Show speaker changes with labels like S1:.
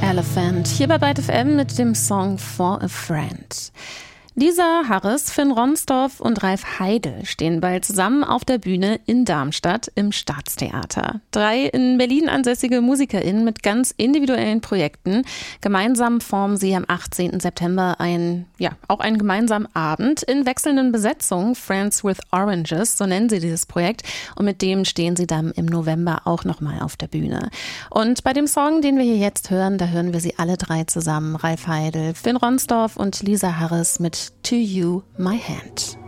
S1: Elephant, hier bei Byte FM mit dem Song For a Friend. Lisa Harris, Finn Ronsdorf und Ralf Heidel stehen bald zusammen auf der Bühne in Darmstadt im Staatstheater. 3 in Berlin ansässige MusikerInnen mit ganz individuellen Projekten. Gemeinsam formen sie am 18. September einen gemeinsamen Abend in wechselnden Besetzungen. Friends with Oranges, so nennen sie dieses Projekt. Und mit dem stehen sie dann im November auch nochmal auf der Bühne. Und bei dem Song, den wir hier jetzt hören, da hören wir sie alle 3 zusammen. Ralf Heidel, Finn Ronsdorf und Lisa Harris mit To You, My Hand.